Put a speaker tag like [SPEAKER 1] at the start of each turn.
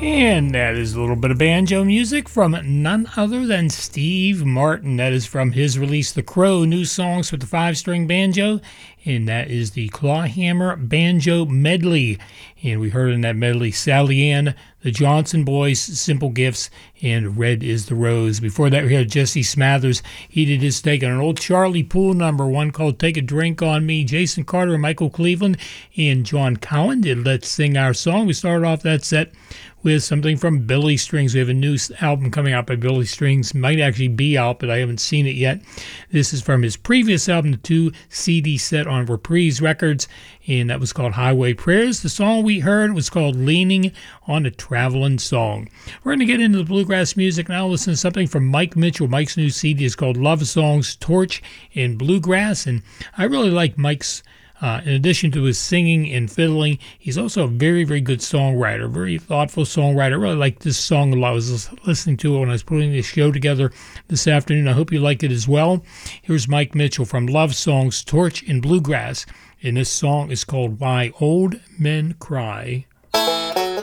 [SPEAKER 1] And that is a little bit of banjo music from none other than Steve Martin. That is from his release, The Crow, New Songs with the Five-String Banjo. And that is the Clawhammer Banjo Medley. And we heard in that medley Sally Ann, the Johnson Boys, Simple Gifts, and Red is the Rose. Before that, we had Jesse Smathers. He did his take on an old Charlie Poole number, one called Take a Drink on Me. Jason Carter and Michael Cleveland and John Cowan did Let's Sing Our Song. We started off that set with something from Billy Strings. We have a new album coming out by Billy Strings. Might actually be out, but I haven't seen it yet. This is from his previous album, the 2-CD set on Reprise Records, and that was called Highway Prayers. The song we heard was called Leaning on a Traveling Song. We're going to get into the bluegrass music now. Listen to something from Mike Mitchell. Mike's new CD is called Love Songs, Torch, and Bluegrass, and I really like Mike's in addition to his singing and fiddling, he's also a very, very good songwriter, very thoughtful songwriter. I really like this song a lot. I was listening to it when I was putting this show together this afternoon. I hope you like it as well. Here's Mike Mitchell from Love Songs, Torch, and Bluegrass, and this song is called Why Old Men Cry.